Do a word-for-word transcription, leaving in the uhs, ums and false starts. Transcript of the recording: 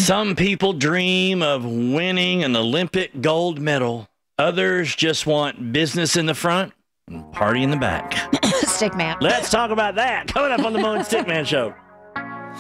Some people dream of winning an Olympic gold medal. Others just want business in the front and party in the back. Stickman. Let's talk about that coming up on the Mo and Stickman Show.